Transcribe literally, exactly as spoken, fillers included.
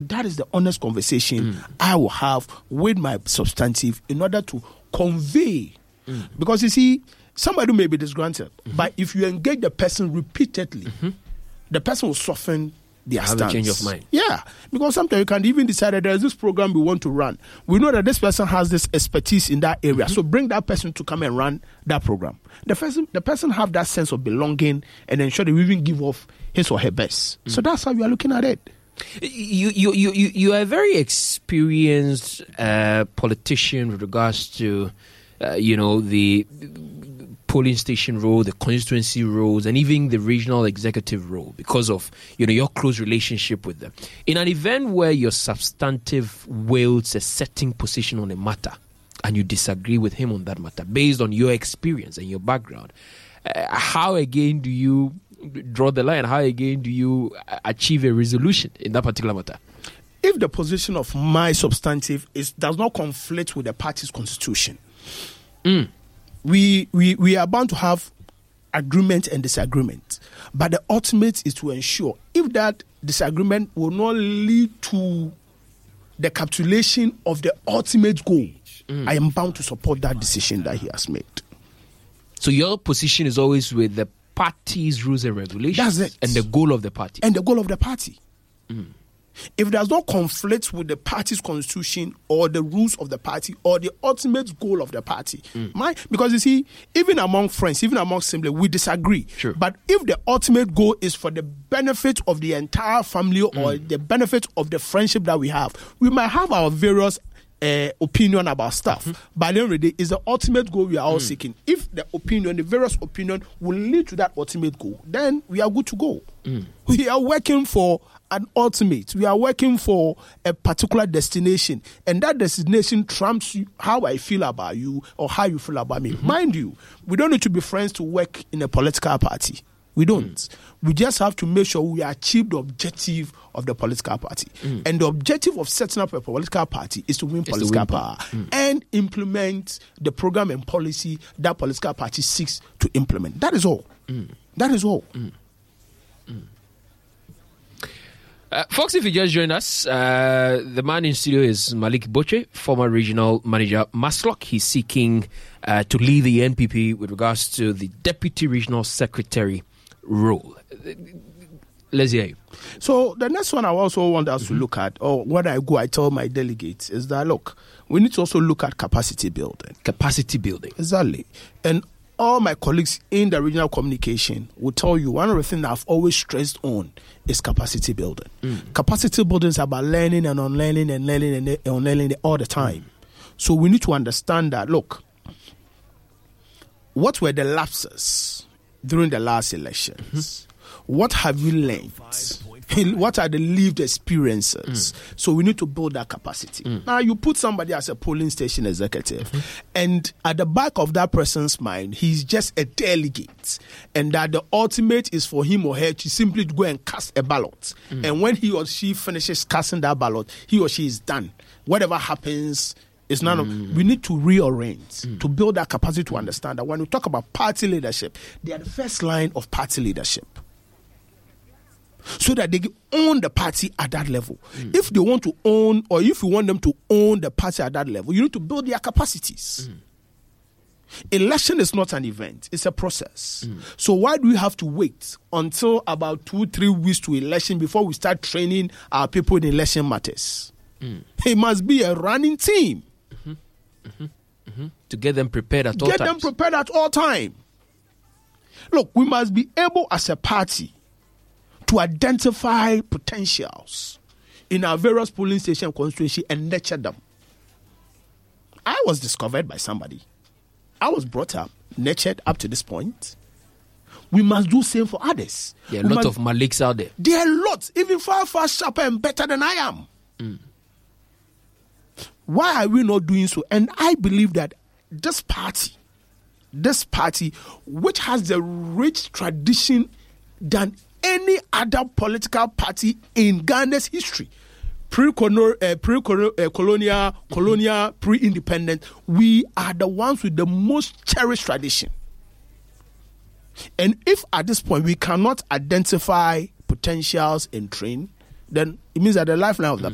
That is the honest conversation mm. I will have with my substantive in order to convey. Mm. Because you see, somebody may be disgruntled, mm-hmm. but if you engage the person repeatedly, mm-hmm. the person will soften their have stance. A change of mind. Yeah, because sometimes you can even decide that there's this program we want to run. We know that this person has this expertise in that area, mm-hmm. so bring that person to come and run that program. The person, the person have that sense of belonging and ensure they will even give off his or her best. Mm-hmm. So that's how we are looking at it. You you you you, you are a very experienced uh, politician with regards to uh, you know the polling station role, the constituency roles, and even the regional executive role because of, you know, your close relationship with them. In an event where your substantive wields a certain position on a matter and you disagree with him on that matter based on your experience and your background, uh, how again do you draw the line? How again do you achieve a resolution in that particular matter? If the position of my substantive is does not conflict with the party's constitution, mm. We, we we are bound to have agreement and disagreement. But the ultimate is to ensure if that disagreement will not lead to the capitulation of the ultimate goal, mm. I am bound to support that decision that he has made. So your position is always with the party's rules and regulations. That's it. And the goal of the party. And the goal of the party. Mm. If there's no conflict with the party's constitution or the rules of the party or the ultimate goal of the party, mm. my, because you see, even among friends, even among siblings, we disagree. Sure. But if the ultimate goal is for the benefit of the entire family mm. or the benefit of the friendship that we have, we might have our various uh, opinion about stuff. Mm-hmm. But at the end of the day, it's the ultimate goal we are all mm. seeking. If the opinion, the various opinion will lead to that ultimate goal, then we are good to go. Mm. We are working for an ultimate. We are working for a particular destination, and that destination trumps you, how I feel about you or how you feel about me. Mm-hmm. Mind you, we don't need to be friends to work in a political party. We don't. Mm. We just have to make sure we achieve the objective of the political party. Mm. And the objective of setting up a political party is to win it's political win power mm. and implement the program and policy that political party seeks to implement. That is all. Mm. That is all. Mm. Mm. Uh, folks, if you just joined us, uh, the man in studio is Malik Botwe, former regional manager, Maslock. He's seeking uh, to lead the N P P with regards to the deputy regional secretary role. Let's hear you. So the next one I also want us mm-hmm. to look at, or when I go, I tell my delegates, is that, look, we need to also look at capacity building. Capacity building. Exactly. And all my colleagues in the regional communication will tell you one of the things I've always stressed on is capacity building. Mm. Capacity building is about learning and unlearning and learning and unlearning all the time. Mm. So we need to understand that, look, what were the lapses during the last elections? Mm-hmm. What have you learned? What are the lived experiences? Mm. So we need to build that capacity. Mm. Now, you put somebody as a polling station executive, mm-hmm. and at the back of that person's mind, he's just a delegate, and that the ultimate is for him or her to simply go and cast a ballot. Mm. And when he or she finishes casting that ballot, he or she is done. Whatever happens, it's none mm. of. We need to reorient mm. to build that capacity to understand that when we talk about party leadership, they are the first line of party leadership, so that they own the party at that level. Mm. If they want to own, or if you want them to own the party at that level, you need to build their capacities. Mm. Election is not an event, it's a process. Mm. So why do we have to wait until about two, three weeks to election before we start training our people in election matters? Mm. It must be a running team. Mm-hmm. Mm-hmm. Mm-hmm. To get them prepared at all get times. Get them prepared at all times. Look, we must be able as a party to identify potentials in our various polling station constituency and nurture them. I was discovered by somebody. I was brought up, nurtured up to this point. We must do the same for others. There are a we lot must, of Maliks out there. There are lots, even far, far sharper and better than I am. Mm. Why are we not doing so? And I believe that this party, this party, which has the rich tradition than any other political party in Ghana's history, pre-colonial, uh, pre-colonial, colonial, pre-independent, we are the ones with the most cherished tradition. And if at this point we cannot identify potentials and train, then it means that the lifeline of the